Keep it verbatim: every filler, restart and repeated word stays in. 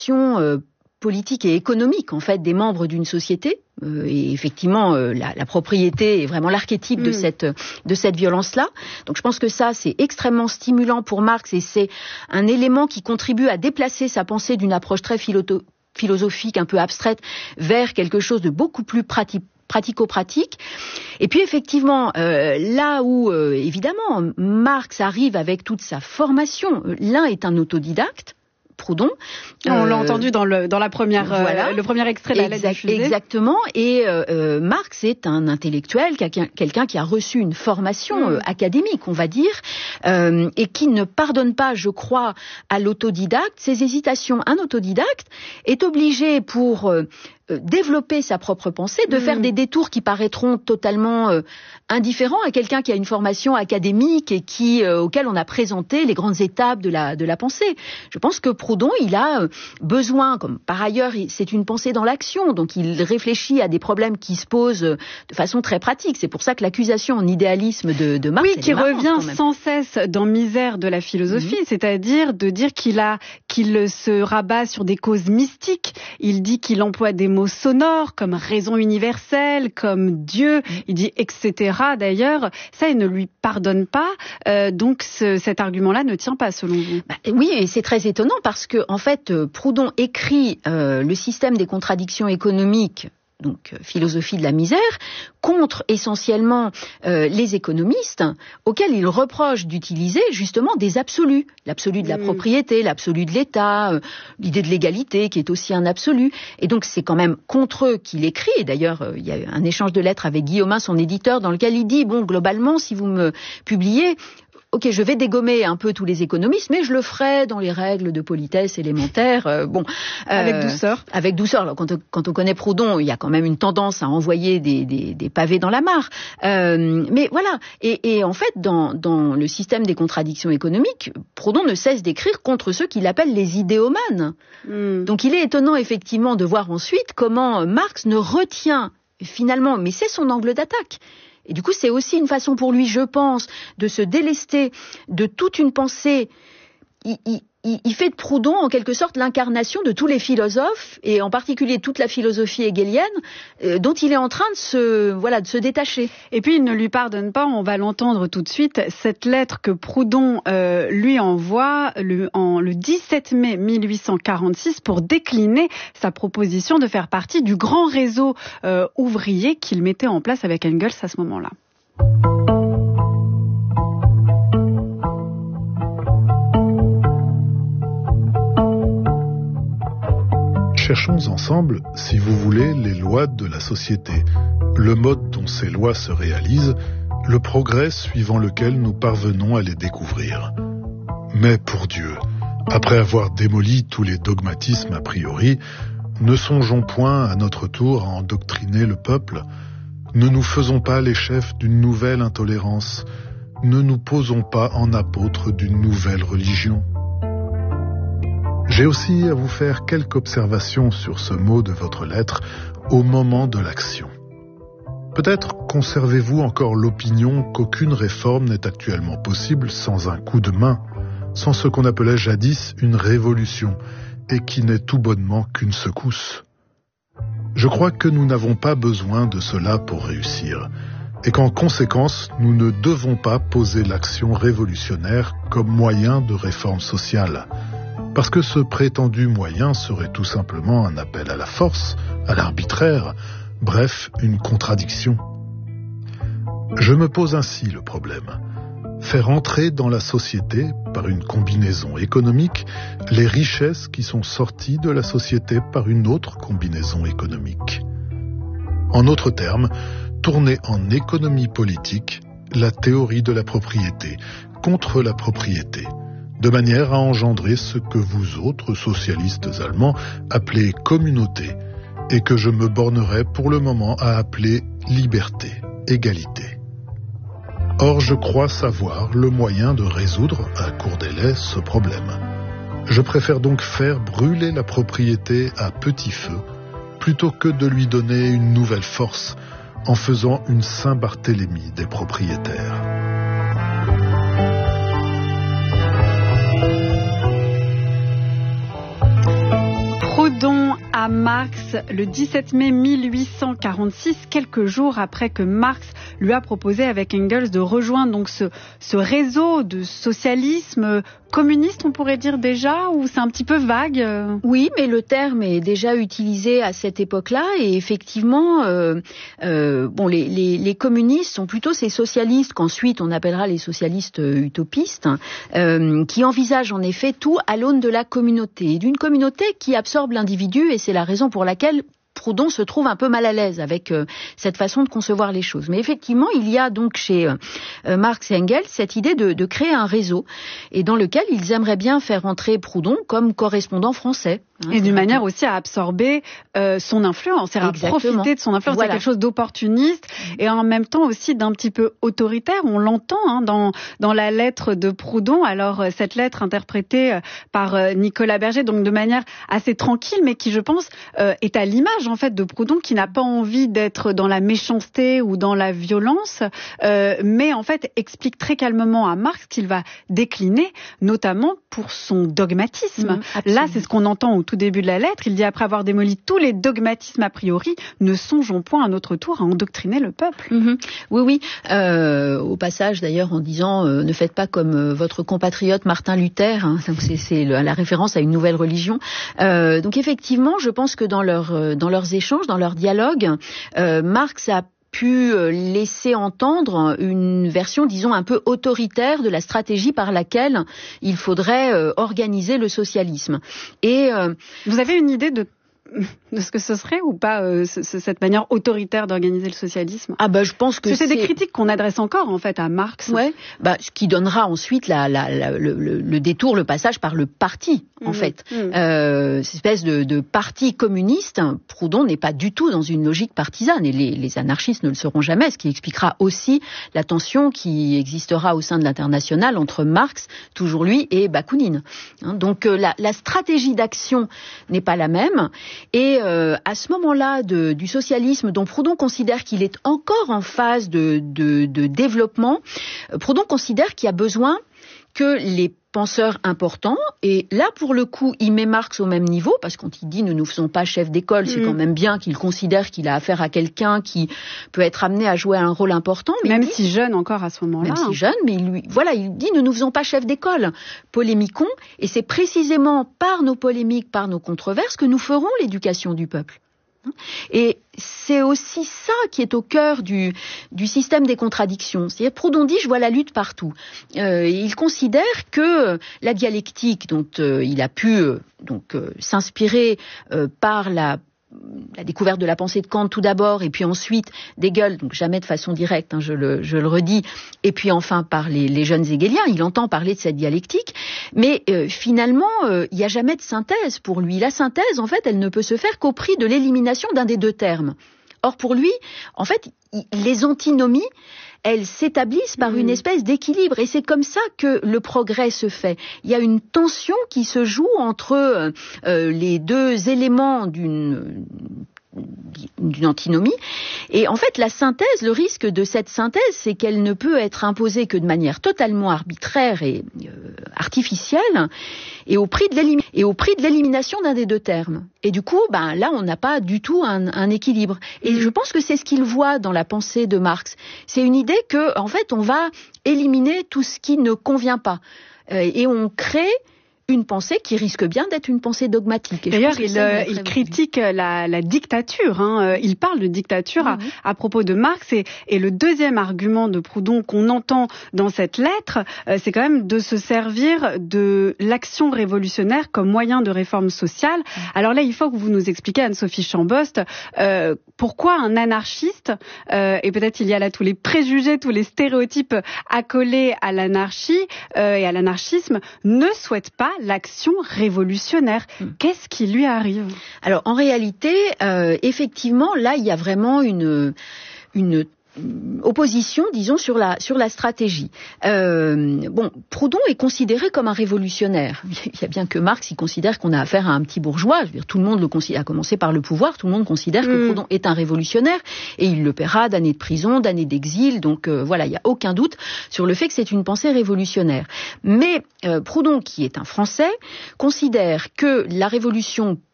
euh, politique et économique en fait des membres d'une société. Euh, et effectivement, euh, la, la propriété est vraiment l'archétype mmh. de cette de cette violence-là. Donc, je pense que ça, c'est extrêmement stimulant pour Marx et c'est un élément qui contribue à déplacer sa pensée d'une approche très philo- philosophique, un peu abstraite, vers quelque chose de beaucoup plus pratique. pratico-pratique. Et puis effectivement, euh, là où euh, évidemment Marx arrive avec toute sa formation, l'un est un autodidacte, Proudhon. On euh, l'a entendu dans le dans la première voilà. euh, le premier extrait de la lettre diffusée. Exactement. Et euh, Marx est un intellectuel, quelqu'un, quelqu'un qui a reçu une formation mmh. euh, académique, on va dire, euh, et qui ne pardonne pas, je crois, à l'autodidacte ses hésitations. Un autodidacte est obligé pour euh, développer sa propre pensée, de mmh. faire des détours qui paraîtront totalement euh, indifférents à quelqu'un qui a une formation académique et qui euh, auquel on a présenté les grandes étapes de la de la pensée. Je pense que Proudhon, il a euh, besoin, comme par ailleurs, c'est une pensée dans l'action, donc il réfléchit à des problèmes qui se posent euh, de façon très pratique. C'est pour ça que l'accusation en idéalisme de, de Marx, oui, qui revient sans cesse dans Misère de la philosophie, mmh. c'est-à-dire de dire qu'il a qu'il se rabat sur des causes mystiques. Il dit qu'il emploie des mots sonores comme raison universelle, comme Dieu, il dit et cetera. D'ailleurs, ça, il ne lui pardonne pas. Euh, donc, ce, cet argument-là ne tient pas, selon vous. Bah, oui, et c'est très étonnant parce que, en fait, Proudhon écrit euh, le système des contradictions économiques, donc philosophie de la misère, contre essentiellement euh, les économistes, auxquels il reproche d'utiliser justement des absolus. L'absolu de la mmh. propriété, l'absolu de l'État, euh, l'idée de l'égalité qui est aussi un absolu. Et donc c'est quand même contre eux qu'il écrit. Et d'ailleurs, euh, il y a eu un échange de lettres avec Guillaumin, son éditeur, dans lequel il dit, bon, globalement, si vous me publiez... Ok, je vais dégommer un peu tous les économistes, mais je le ferai dans les règles de politesse élémentaire. Euh, bon, euh, avec douceur. Avec douceur. Alors, quand, on, quand on connaît Proudhon, il y a quand même une tendance à envoyer des, des, des pavés dans la mare. Euh, mais voilà. Et, et en fait, dans, dans le système des contradictions économiques, Proudhon ne cesse d'écrire contre ceux qu'il appelle les idéomanes. Mm. Donc, il est étonnant effectivement de voir ensuite comment Marx ne retient finalement, mais c'est son angle d'attaque. Et du coup, c'est aussi une façon pour lui, je pense, de se délester de toute une pensée. Il, il, il fait de Proudhon, en quelque sorte, l'incarnation de tous les philosophes, et en particulier toute la philosophie hegelienne, euh, dont il est en train de se, voilà, de se détacher. Et puis, il ne lui pardonne pas, on va l'entendre tout de suite, cette lettre que Proudhon euh, lui envoie le, en, le dix-sept mai mille huit cent quarante-six pour décliner sa proposition de faire partie du grand réseau euh, ouvrier qu'il mettait en place avec Engels à ce moment-là. Cherchons ensemble, si vous voulez, les lois de la société, le mode dont ces lois se réalisent, le progrès suivant lequel nous parvenons à les découvrir. Mais pour Dieu, après avoir démoli tous les dogmatismes a priori, ne songeons point à notre tour à endoctriner le peuple, ne nous faisons pas les chefs d'une nouvelle intolérance, ne nous posons pas en apôtres d'une nouvelle religion. J'ai aussi à vous faire quelques observations sur ce mot de votre lettre au moment de l'action. Peut-être conservez-vous encore l'opinion qu'aucune réforme n'est actuellement possible sans un coup de main, sans ce qu'on appelait jadis une révolution, et qui n'est tout bonnement qu'une secousse. Je crois que nous n'avons pas besoin de cela pour réussir, et qu'en conséquence, nous ne devons pas poser l'action révolutionnaire comme moyen de réforme sociale. Parce que ce prétendu moyen serait tout simplement un appel à la force, à l'arbitraire, bref, une contradiction. Je me pose ainsi le problème. Faire entrer dans la société, par une combinaison économique, les richesses qui sont sorties de la société par une autre combinaison économique. En d'autres termes, tourner en économie politique la théorie de la propriété contre la propriété, de manière à engendrer ce que vous autres socialistes allemands appelez communauté, et que je me bornerai pour le moment à appeler liberté, égalité. Or, je crois savoir le moyen de résoudre, à court délai, ce problème. Je préfère donc faire brûler la propriété à petit feu, plutôt que de lui donner une nouvelle force, en faisant une Saint-Barthélemy des propriétaires. à Marx le dix-sept mai mille huit cent quarante-six, quelques jours après que Marx lui a proposé avec Engels de rejoindre donc ce, ce réseau de socialisme communiste, on pourrait dire déjà, ou c'est un petit peu vague? Oui, mais le terme est déjà utilisé à cette époque-là, et effectivement, euh, euh, bon, les, les, les communistes sont plutôt ces socialistes qu'ensuite on appellera les socialistes utopistes, euh, qui envisagent en effet tout à l'aune de la communauté, d'une communauté qui absorbe l'individu, et c'est la raison pour laquelle Proudhon se trouve un peu mal à l'aise avec euh, cette façon de concevoir les choses. Mais effectivement, il y a donc chez euh, Marx et Engels cette idée de, de créer un réseau, et dans lequel ils aimeraient bien faire entrer Proudhon comme correspondant français. Et d'une manière aussi à absorber euh, son influence, à profiter de son influence, voilà. C'est quelque chose d'opportuniste et en même temps aussi d'un petit peu autoritaire. On l'entend hein, dans dans la lettre de Proudhon. Alors cette lettre interprétée par euh, Nicolas Berger, donc de manière assez tranquille, mais qui, je pense, euh, est à l'image en fait de Proudhon, qui n'a pas envie d'être dans la méchanceté ou dans la violence, euh, mais en fait explique très calmement à Marx qu'il va décliner, notamment pour son dogmatisme. Mmh, là, c'est ce qu'on entend au tout début de la lettre. Il dit: après avoir démoli tous les dogmatismes a priori, ne songeons point à notre tour à endoctriner le peuple. Mmh. Oui, oui. Euh, au passage, d'ailleurs, en disant euh, ne faites pas comme euh, votre compatriote Martin Luther. Hein, c'est, c'est le, la référence à une nouvelle religion. Euh, donc effectivement, je pense que dans leur euh, dans leurs échanges, dans leur dialogue, euh, Marx a pu laisser entendre une version, disons, un peu autoritaire de la stratégie par laquelle il faudrait euh, organiser le socialisme. Et euh, vous avez une idée de de ce que ce serait ou pas, euh, ce, cette manière autoritaire d'organiser le socialisme? Ah bah je pense que c'est, c'est des critiques qu'on adresse encore en fait à Marx. Ouais. Bah ce qui donnera ensuite la, la, la, le, le, le détour, le passage par le parti en mmh, fait. Mmh. Euh, cette espèce de, de parti communiste. Proudhon n'est pas du tout dans une logique partisane, et les, les anarchistes ne le seront jamais. Ce qui expliquera aussi la tension qui existera au sein de l'Internationale entre Marx, toujours lui, et Bakounine. Hein, donc euh, la, la stratégie d'action n'est pas la même. Et euh, à ce moment-là de, du socialisme, dont Proudhon considère qu'il est encore en phase de, de, de développement, Proudhon considère qu'il y a besoin que les penseurs importants, et là pour le coup il met Marx au même niveau, parce que quand il dit nous ne faisons pas chef d'école, c'est mmh. quand même bien qu'il considère qu'il a affaire à quelqu'un qui peut être amené à jouer un rôle important. Mais même dit, si jeune encore à ce moment-là. Même si jeune, mais lui, voilà, il dit nous ne faisons pas chef d'école, polémiquons, et c'est précisément par nos polémiques, par nos controverses que nous ferons l'éducation du peuple. Et c'est aussi ça qui est au cœur du, du système des contradictions. C'est-à-dire, Proudhon dit, je vois la lutte partout. Euh, il considère que la dialectique dont euh, il a pu euh, donc euh, s'inspirer euh, par la la découverte de la pensée de Kant tout d'abord, et puis ensuite d'Hegel, donc jamais de façon directe, hein, je, le, je le redis, et puis enfin par les, les jeunes hegéliens, il entend parler de cette dialectique, mais euh, finalement, euh, il n'y a jamais de synthèse pour lui. La synthèse, en fait, elle ne peut se faire qu'au prix de l'élimination d'un des deux termes. Or, pour lui, en fait, les antinomies, elles s'établissent par mmh. une espèce d'équilibre, et c'est comme ça que le progrès se fait. Il y a une tension qui se joue entre euh, les deux éléments d'une d'une antinomie, et en fait la synthèse, le risque de cette synthèse, c'est qu'elle ne peut être imposée que de manière totalement arbitraire et euh, artificielle, et au prix de l'élim- et au prix de l'élimination d'un des deux termes. Et du coup, ben là, on n'a pas du tout un, un équilibre. Et je pense que c'est ce qu'il voit dans la pensée de Marx. C'est une idée que, en fait, on va éliminer tout ce qui ne convient pas, euh, et on crée une pensée qui risque bien d'être une pensée dogmatique. Et d'ailleurs, il, euh, il critique la, la dictature. Hein. Il parle de dictature mmh. à, à propos de Marx. Et, et le deuxième argument de Proudhon qu'on entend dans cette lettre, euh, c'est quand même de se servir de l'action révolutionnaire comme moyen de réforme sociale. Mmh. Alors là, il faut que vous nous expliquiez, Anne-Sophie Chambost, euh, pourquoi un anarchiste, euh, et peut-être il y a là tous les préjugés, tous les stéréotypes accolés à l'anarchie euh, et à l'anarchisme, ne souhaite pas l'action révolutionnaire. Qu'est-ce qui lui arrive? Alors, en réalité, euh, effectivement, là, il y a vraiment une, une opposition, disons, sur la sur la stratégie. Euh, bon, Proudhon est considéré comme un révolutionnaire. Il y a bien que Marx, il considère qu'on a affaire à un petit bourgeois. Je veux dire, tout le monde le considère, à commencer par le pouvoir, tout le monde considère que mmh. Proudhon est un révolutionnaire, et il le paiera d'années de prison, d'années d'exil. Donc euh, voilà, il y a aucun doute sur le fait que c'est une pensée révolutionnaire. Mais euh, Proudhon, qui est un Français, considère que la révolution